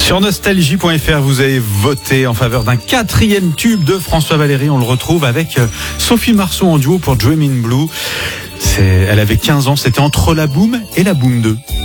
Sur nostalgie.fr, vous avez voté en faveur d'un 4e tube de François Valéry. On le retrouve avec Sophie Marceau en duo pour Dreamin' Blue. Elle avait 15 ans, c'était entre la Boom et la Boom 2.